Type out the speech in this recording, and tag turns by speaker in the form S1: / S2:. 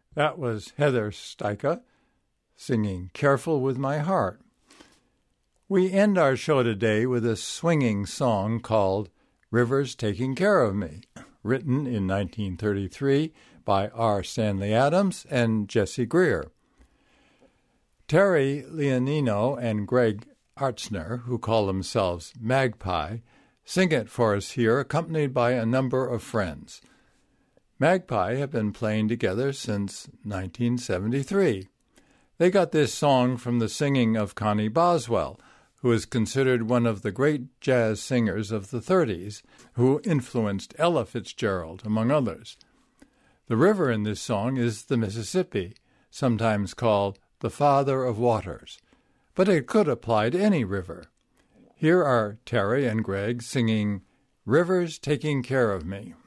S1: That was Heather Styka singing Careful With My Heart. We end our show today with a swinging song called Rivers Taking Care of Me, written in 1933 by R. Stanley Adams and Jesse Greer. Terry Leonino and Greg Artzner, who call themselves Magpie, sing it for us here, accompanied by a number of friends. Magpie have been playing together since 1973. They got this song from the singing of Connie Boswell, who is considered one of the great jazz singers of the 30s, who influenced Ella Fitzgerald, among others. The river in this song is the Mississippi, sometimes called the Father of Waters, but it could apply to any river. Here are Terry and Greg singing Rivers Taking Care of Me.